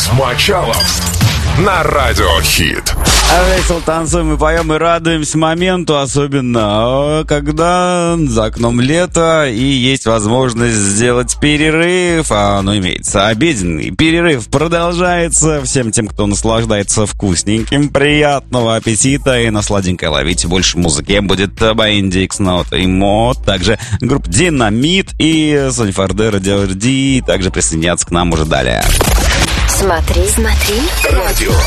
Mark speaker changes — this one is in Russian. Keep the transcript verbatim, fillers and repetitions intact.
Speaker 1: Макс Мачалов на Радио Хит.
Speaker 2: А весело танцуем и поем и радуемся моменту, особенно когда за окном лето и есть возможность сделать перерыв, а ну имеется обеденный перерыв продолжается. Всем тем, кто наслаждается вкусненьким, приятного аппетита и на сладенькое ловите больше музыки. Будет Баинди, Икснот и Мод, также группа Динамит и Сони Фарде, Радио Ди, также присоединяться к нам уже далее.
Speaker 3: Смотри, смотри.
Speaker 1: Радио